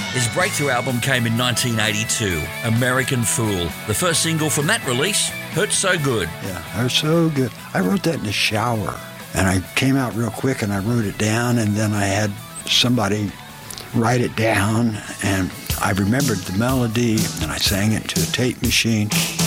His breakthrough album came in 1982, American Fool. The first single from that release, Hurt So Good. Yeah, Hurt So Good. I wrote that in the shower, and I came out real quick and I wrote it down, and then I had somebody write it down, and I remembered the melody, and I sang it to a tape machine.